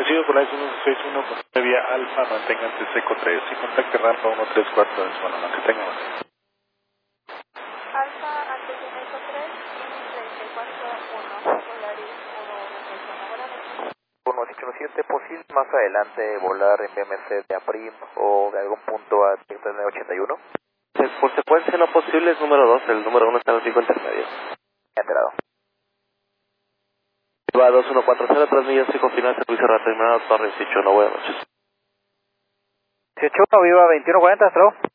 Sigo con la S161 con vía alfa, manténganse seco 3 y contacte rampa 134 de zona, que tengan. Alfa, antes de Eco 3 y 341, Solaris 117, posible más adelante volar en BMC de APRIM o de algún punto a 81. Por secuencia no posible es número 2, el número 1 está en los 5 intermedios. Enterado. Va 2140, 3 millas y final, servicio reterminado, Torres 18, buenas noches. 18, viva 2140, hasta luego.